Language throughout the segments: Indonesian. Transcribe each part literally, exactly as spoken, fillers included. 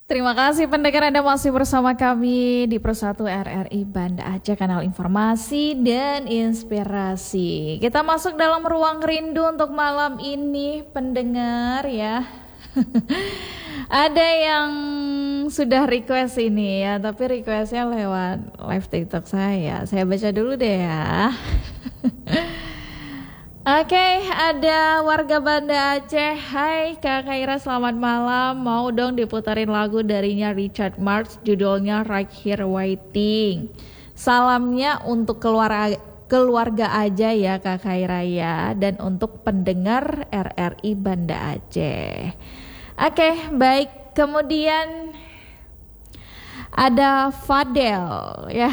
Terima kasih pendengar, Anda masih bersama kami di Pro satu R R I Banda Aceh, kanal informasi dan inspirasi. Kita masuk dalam ruang rindu untuk malam ini pendengar ya. Ada yang sudah request ini ya, tapi requestnya lewat live TikTok saya. Saya baca dulu deh ya. Oke, okay, ada warga Banda Aceh. Hai Kak Khaira, selamat malam. Mau dong diputarin lagu darinya Richard Marx, judulnya Right Here Waiting. Salamnya untuk keluarga keluarga aja ya Kak Khaira ya, dan untuk pendengar R R I Banda Aceh. Oke, okay, baik. Kemudian ada Fadel ya.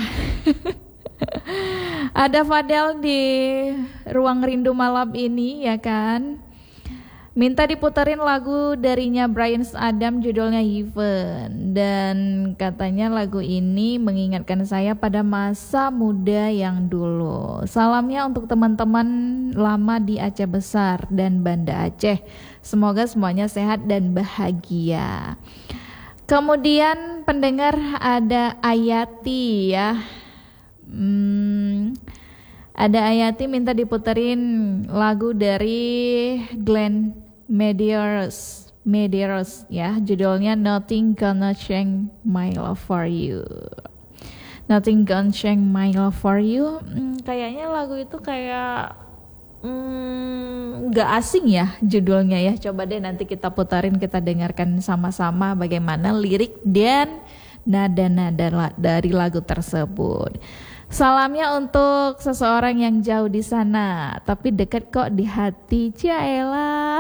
Ada Fadel di ruang rindu malam ini ya kan. Minta diputerin lagu darinya Bryan Adams, judulnya Heaven. Dan katanya lagu ini mengingatkan saya pada masa muda yang dulu. Salamnya untuk teman-teman lama di Aceh Besar dan Banda Aceh. Semoga semuanya sehat dan bahagia. Kemudian pendengar ada Ayati ya. Hmm, ada Ayati minta diputerin lagu dari Glenn Medeiros, Medeiros ya, judulnya Nothing Gonna Change My Love For You. Nothing Gonna Change My Love For You. Hmm, kayaknya lagu itu kayak hmm, gak asing ya judulnya ya. Coba deh nanti kita putarin, kita dengarkan sama-sama bagaimana lirik dan nada-nada dari lagu tersebut. Salamnya untuk seseorang yang jauh di sana, tapi dekat kok di hati, Ciaela.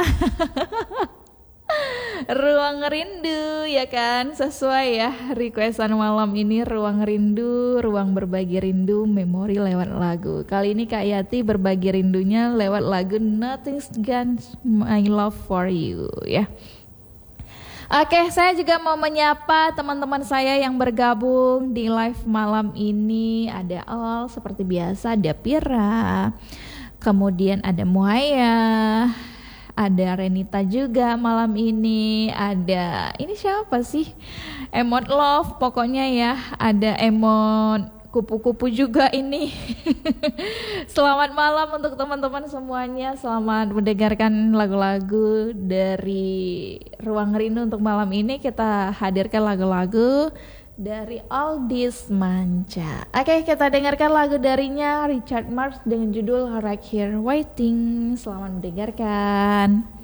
Ruang rindu ya kan, sesuai ya requestan malam ini, ruang rindu, ruang berbagi rindu, memori lewat lagu. Kali ini Kak Yati berbagi rindunya lewat lagu Nothing's Gonna My Love For You ya. Oke, saya juga mau menyapa teman-teman saya yang bergabung di live malam ini. Ada Al seperti biasa, ada Pira, kemudian ada Muhaya, ada Renita juga malam ini. Ada, ini siapa sih? Emot Love pokoknya ya, ada Emot kupu-kupu juga ini. Selamat malam untuk teman-teman semuanya. Selamat mendengarkan lagu-lagu dari Ruang Rindu untuk malam ini. Kita hadirkan lagu-lagu dari Aldis Manca. Oke, kita dengarkan lagu darinya Richard Marx dengan judul Right Here Waiting. Selamat mendengarkan.